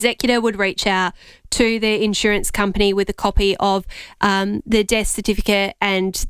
Executor would reach out to the insurance company with a copy of the death certificate and,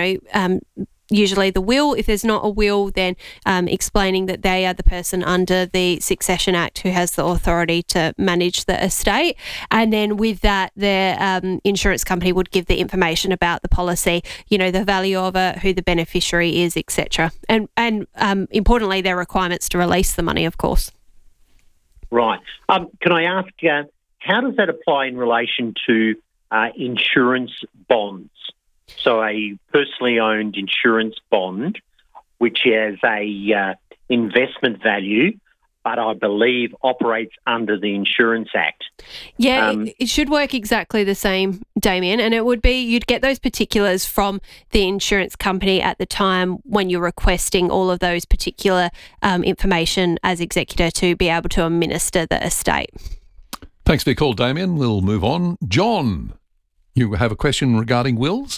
usually the will. If there's not a will, then explaining that they are the person under the Succession Act who has the authority to manage the estate. And then with that, the insurance company would give the information about the policy, the value of it, who the beneficiary is, etc. And importantly, their requirements to release the money, of course. Right. Can I ask, how does that apply in relation to insurance bonds? So a personally owned insurance bond, which has a investment value, but I believe operates under the Insurance Act. Yeah, it should work exactly the same, Damien, and it would be you'd get those particulars from the insurance company at the time when you're requesting all of those particular information as executor to be able to administer the estate. Thanks for your call, Damien. We'll move on. John, you have a question regarding wills?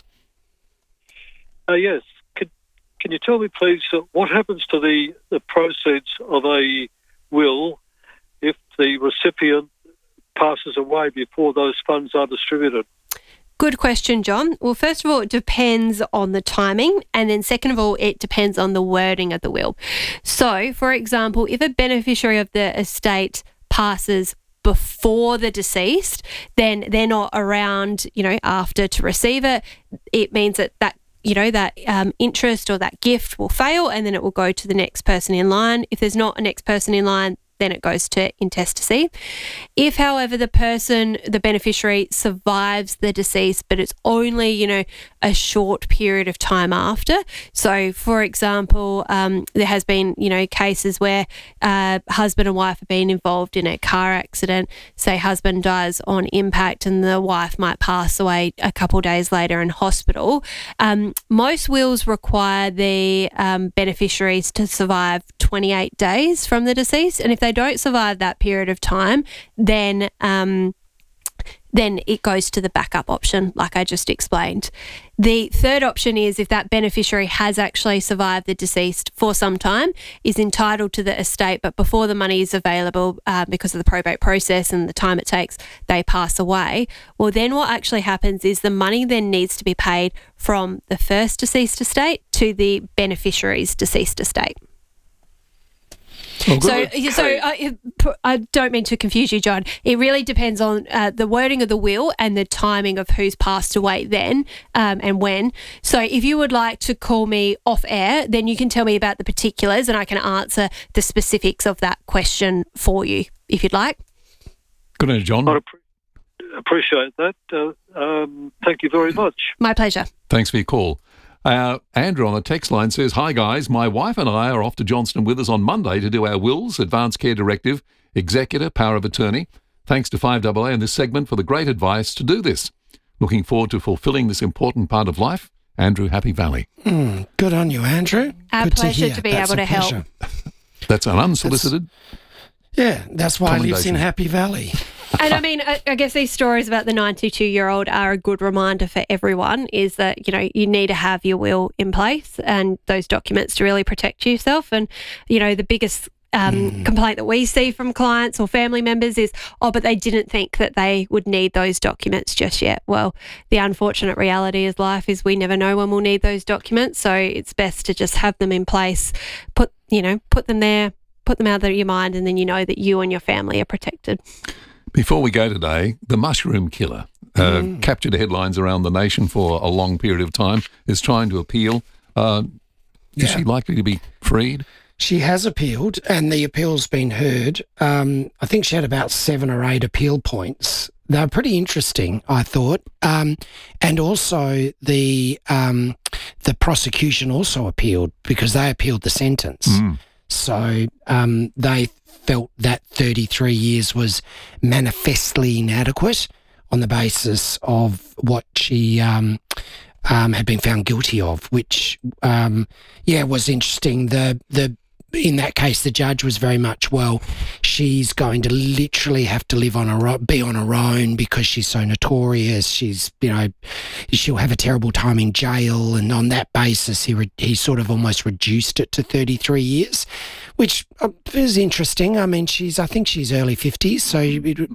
Yes. Can you tell me, please, what happens to the proceeds of a will if the recipient passes away before those funds are distributed? Good question, John. Well, first of all, it depends on the timing, and then second of all, it depends on the wording of the will. So, for example, if a beneficiary of the estate passes before the deceased, then they're not around, after to receive it. It means that interest or that gift will fail, and then it will go to the next person in line. If there's not a next person in line, then it goes to intestacy. If, however, the beneficiary survives the deceased, but it's only, a short period of time after. So, for example, there has been, cases where husband and wife have been involved in a car accident. Say husband dies on impact and the wife might pass away a couple of days later in hospital. Most wills require the beneficiaries to survive 28 days from the deceased. And if they don't survive that period of time, then it goes to the backup option, like I just explained. The third option is if that beneficiary has actually survived the deceased for some time, is entitled to the estate, but before the money is available because of the probate process and the time it takes, they pass away. Well, then what actually happens is the money then needs to be paid from the first deceased estate to the beneficiary's deceased estate. Oh, So I don't mean to confuse you, John. It really depends on the wording of the will and the timing of who's passed away then and when. So if you would like to call me off air, then you can tell me about the particulars and I can answer the specifics of that question for you, if you'd like. Good day, John. I appreciate that. Thank you very much. My pleasure. Thanks for your call. Andrew on the text line says, "Hi guys, my wife and I are off to Johnston Withers on Monday to do our wills, advance care directive, executor, power of attorney. Thanks to 5AA and this segment for the great advice to do this. Looking forward to fulfilling this important part of life. Andrew, Happy Valley." Good on you, Andrew. Our Good pleasure to to be That's able a to help. pleasure. That's an unsolicited. That's why he lives in Happy Valley. And I mean, I guess these stories about the 92-year-old are a good reminder for everyone is that, you need to have your will in place and those documents to really protect yourself. And, the biggest complaint that we see from clients or family members is, but they didn't think that they would need those documents just yet. Well, the unfortunate reality is life is we never know when we'll need those documents. So it's best to just have them in place, put them there, put them out of your mind, and then you know that you and your family are protected. Before we go today, the mushroom killer captured headlines around the nation for a long period of time, is trying to appeal. Is she likely to be freed? She has appealed and the appeal's been heard. I think she had about 7 or 8 appeal points. They're pretty interesting, I thought. And also the prosecution also appealed because they appealed the sentence. So they felt that 33 years was manifestly inadequate on the basis of what she had been found guilty of, which was interesting. in that case, the judge was very much, well, she's going to literally have to be on her own because she's so notorious. She's, she'll have a terrible time in jail. And on that basis, he sort of almost reduced it to 33 years, which is interesting. I mean, I think she's early 50s, so